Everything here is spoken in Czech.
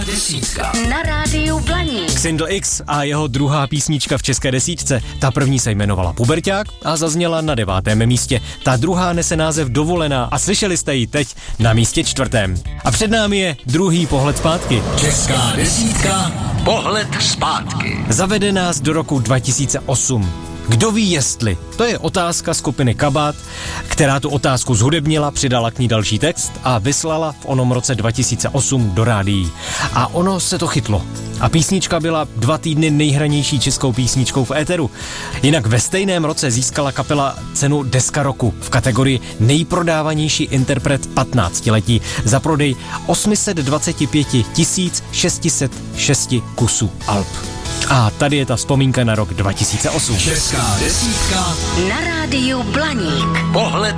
desítka. Na rádiu Blaník. Xindl X a jeho druhá písnička v české desítce. Ta první se jmenovala Puberťák a zazněla na 9. místě. Ta druhá nese název Dovolená a slyšeli jste ji teď na místě 4. A před námi je druhý pohled zpátky. Česká desítka. Pohled zpátky. Zavede nás do roku 2008. Kdo ví jestli? To je otázka skupiny Kabát, která tu otázku zhudebnila, přidala k ní další text a vyslala v onom roce 2008 do rádií. A ono se to chytlo. A písnička byla 2 týdny nejhranější českou písničkou v éteru. Jinak ve stejném roce získala kapela cenu Deska roku v kategorii nejprodávanější interpret 15letí za prodej 825 606 kusů alb. A tady je ta vzpomínka na rok 2008. Česká desítka. Na rádiu Blaník. Pohled